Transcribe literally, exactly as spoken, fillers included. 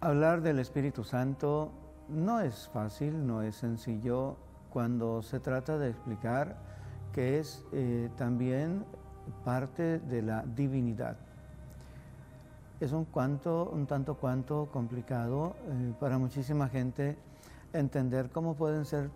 Hablar del Espíritu Santo no es fácil, no es sencillo cuando se trata de explicar que es eh, también parte de la divinidad. Es un, cuanto, un tanto cuanto complicado eh, para muchísima gente entender cómo pueden ser